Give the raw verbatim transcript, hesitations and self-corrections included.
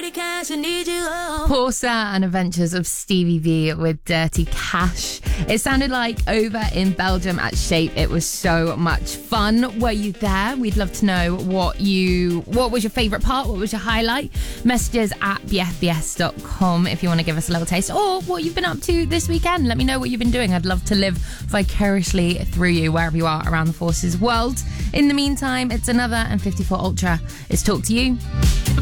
Dirty Cash, I need you all. Porsa and Adventures of Stevie V with Dirty Cash. It sounded like over in Belgium at Shape. It was so much fun. Were you there? We'd love to know what you, what was your favourite part? What was your highlight? Messages at b f b s dot com if you want to give us a little taste, or what you've been up to this weekend. Let me know what you've been doing. I'd love to live vicariously through you wherever you are around the Forces world. In the meantime, it's another and fifty-four Ultra. It's Talk to You.